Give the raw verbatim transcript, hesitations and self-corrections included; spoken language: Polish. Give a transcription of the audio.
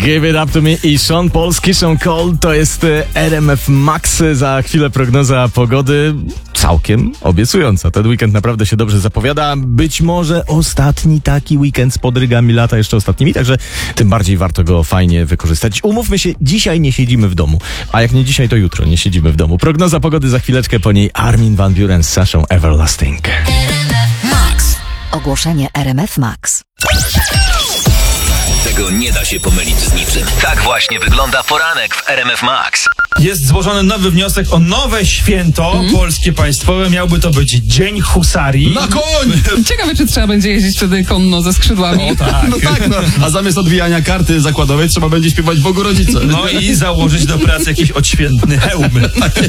Give It Up To Me i Sean Paul z Kiss and Cole. To jest R M F Max. Za chwilę prognoza pogody całkiem obiecująca. Ten weekend naprawdę się dobrze zapowiada. Być może ostatni taki weekend z podrygami lata jeszcze ostatnimi, także tym bardziej warto go fajnie wykorzystać. Umówmy się, dzisiaj nie siedzimy w domu, a jak nie dzisiaj, to jutro nie siedzimy w domu. Prognoza pogody za chwileczkę, po niej Armin van Buuren z Saszą Everlasting. Max. Ogłoszenie R M F Max. Tego nie da się pomylić z niczym. Tak właśnie wygląda poranek w R M F Max. Jest złożony nowy wniosek o nowe święto mm. polskie państwowe. Miałby to być Dzień Husarii. Na koń! Ciekawe, czy trzeba będzie jeździć wtedy konno ze skrzydłami. O, tak. No tak, no. A zamiast odbijania karty zakładowej trzeba będzie śpiewać Bogu Rodzice. No i założyć do pracy jakiś odświętny hełm.